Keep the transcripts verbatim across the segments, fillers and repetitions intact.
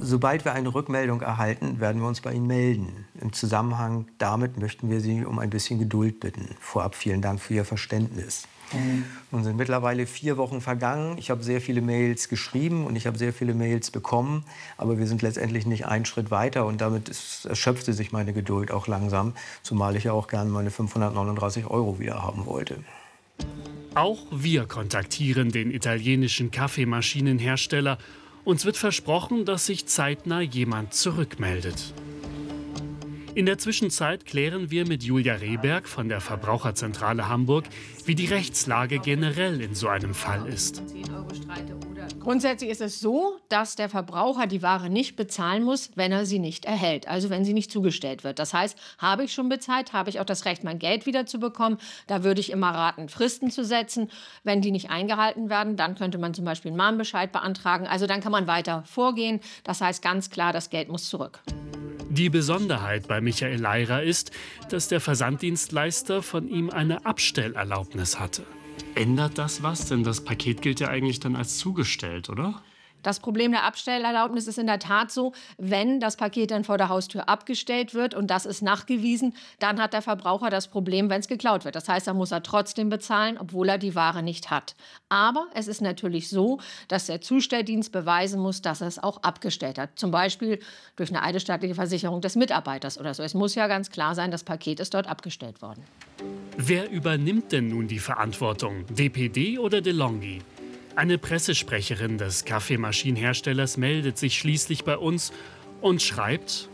Sobald wir eine Rückmeldung erhalten, werden wir uns bei Ihnen melden. Im Zusammenhang damit möchten wir Sie um ein bisschen Geduld bitten. Vorab vielen Dank für Ihr Verständnis. Mhm. Nun sind mittlerweile vier Wochen vergangen. Ich habe sehr viele Mails geschrieben und ich habe sehr viele Mails bekommen. Aber wir sind letztendlich nicht einen Schritt weiter. Und damit ist, erschöpfte sich meine Geduld auch langsam. Zumal ich ja auch gerne meine fünfhundertneununddreißig Euro wieder haben wollte. Auch wir kontaktieren den italienischen Kaffeemaschinenhersteller. Uns wird versprochen, dass sich zeitnah jemand zurückmeldet. In der Zwischenzeit klären wir mit Julia Rehberg von der Verbraucherzentrale Hamburg, wie die Rechtslage generell in so einem Fall ist. Grundsätzlich ist es so, dass der Verbraucher die Ware nicht bezahlen muss, wenn er sie nicht erhält, also wenn sie nicht zugestellt wird. Das heißt, habe ich schon bezahlt, habe ich auch das Recht, mein Geld wieder zu bekommen. Da würde ich immer raten, Fristen zu setzen. Wenn die nicht eingehalten werden, dann könnte man zum Beispiel einen Mahnbescheid beantragen. Also dann kann man weiter vorgehen. Das heißt ganz klar, das Geld muss zurück. Die Besonderheit bei Michael Leirer ist, dass der Versanddienstleister von ihm eine Abstellerlaubnis hatte. Ändert das was? Denn das Paket gilt ja eigentlich dann als zugestellt, oder? Das Problem der Abstellerlaubnis ist in der Tat so, wenn das Paket dann vor der Haustür abgestellt wird und das ist nachgewiesen, dann hat der Verbraucher das Problem, wenn es geklaut wird. Das heißt, dann muss er trotzdem bezahlen, obwohl er die Ware nicht hat. Aber es ist natürlich so, dass der Zustelldienst beweisen muss, dass er es auch abgestellt hat. Zum Beispiel durch eine eidesstattliche Versicherung des Mitarbeiters oder so. Es muss ja ganz klar sein, das Paket ist dort abgestellt worden. Wer übernimmt denn nun die Verantwortung? D P D oder DeLonghi? Eine Pressesprecherin des Kaffeemaschinenherstellers meldet sich schließlich bei uns und schreibt: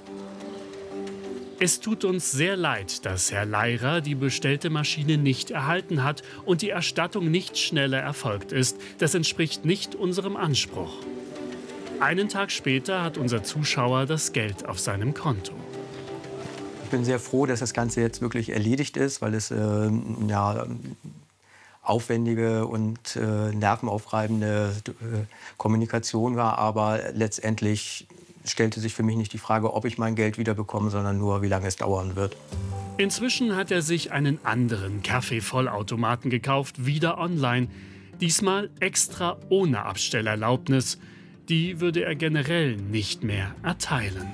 Es tut uns sehr leid, dass Herr Leirer die bestellte Maschine nicht erhalten hat und die Erstattung nicht schneller erfolgt ist. Das entspricht nicht unserem Anspruch. Einen Tag später hat unser Zuschauer das Geld auf seinem Konto. Ich bin sehr froh, dass das Ganze jetzt wirklich erledigt ist, weil es äh, ja, aufwendige und äh, nervenaufreibende äh, Kommunikation war. Aber letztendlich stellte sich für mich nicht die Frage, ob ich mein Geld wieder bekomme, sondern nur, wie lange es dauern wird. Inzwischen hat er sich einen anderen Kaffeevollautomaten gekauft, wieder online. Diesmal extra ohne Abstellerlaubnis. Die würde er generell nicht mehr erteilen.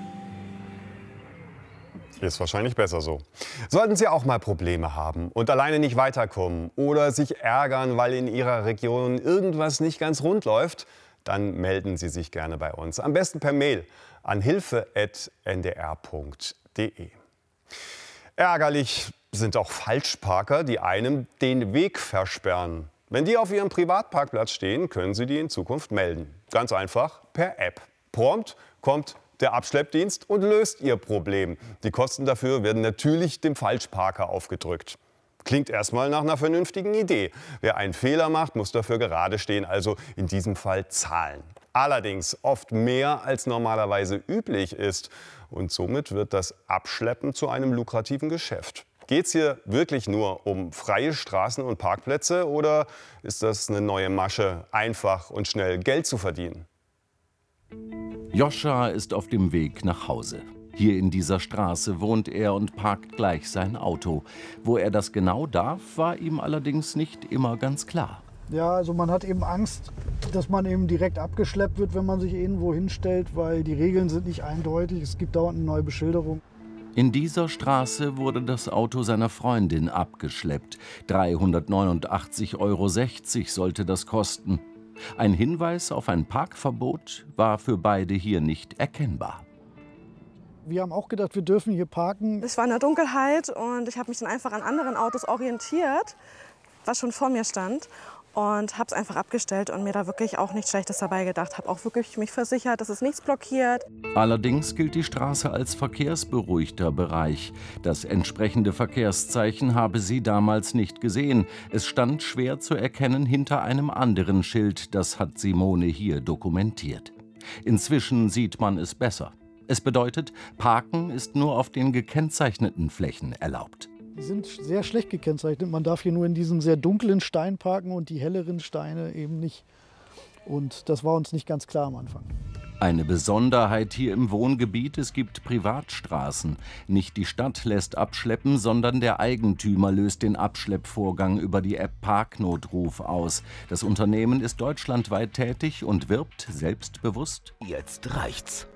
Ist wahrscheinlich besser so. Sollten Sie auch mal Probleme haben und alleine nicht weiterkommen oder sich ärgern, weil in Ihrer Region irgendwas nicht ganz rund läuft, dann melden Sie sich gerne bei uns. Am besten per Mail an hilfe at n d r punkt d e. Ärgerlich sind auch Falschparker, die einem den Weg versperren. Wenn die auf Ihrem Privatparkplatz stehen, können Sie die in Zukunft melden. Ganz einfach per App. Prompt kommt der Abschleppdienst und löst Ihr Problem. Die Kosten dafür werden natürlich dem Falschparker aufgedrückt. Klingt erstmal nach einer vernünftigen Idee. Wer einen Fehler macht, muss dafür gerade stehen, also in diesem Fall zahlen. Allerdings oft mehr als normalerweise üblich ist. Und somit wird das Abschleppen zu einem lukrativen Geschäft. Geht es hier wirklich nur um freie Straßen und Parkplätze oder ist das eine neue Masche, einfach und schnell Geld zu verdienen? Joscha ist auf dem Weg nach Hause. Hier in dieser Straße wohnt er und parkt gleich sein Auto. Wo er das genau darf, war ihm allerdings nicht immer ganz klar. Ja, also man hat eben Angst, dass man eben direkt abgeschleppt wird, wenn man sich irgendwo hinstellt, weil die Regeln sind nicht eindeutig. Es gibt dauernd eine neue Beschilderung. In dieser Straße wurde das Auto seiner Freundin abgeschleppt. dreihundertneunundachtzig Euro sechzig sollte das kosten. Ein Hinweis auf ein Parkverbot war für beide hier nicht erkennbar. Wir haben auch gedacht, wir dürfen hier parken. Ich war in der Dunkelheit und ich habe mich dann einfach an anderen Autos orientiert, was schon vor mir stand. Und habe es einfach abgestellt und mir da wirklich auch nichts Schlechtes dabei gedacht. Habe auch wirklich mich versichert, dass es nichts blockiert. Allerdings gilt die Straße als verkehrsberuhigter Bereich. Das entsprechende Verkehrszeichen habe sie damals nicht gesehen. Es stand schwer zu erkennen hinter einem anderen Schild. Das hat Simone hier dokumentiert. Inzwischen sieht man es besser. Es bedeutet, Parken ist nur auf den gekennzeichneten Flächen erlaubt. Die sind sehr schlecht gekennzeichnet. Man darf hier nur in diesem sehr dunklen Stein parken und die helleren Steine eben nicht. Und das war uns nicht ganz klar am Anfang. Eine Besonderheit hier im Wohngebiet: Es gibt Privatstraßen. Nicht die Stadt lässt abschleppen, sondern der Eigentümer löst den Abschleppvorgang über die App Parknotruf aus. Das Unternehmen ist deutschlandweit tätig und wirbt selbstbewusst: Jetzt reicht's.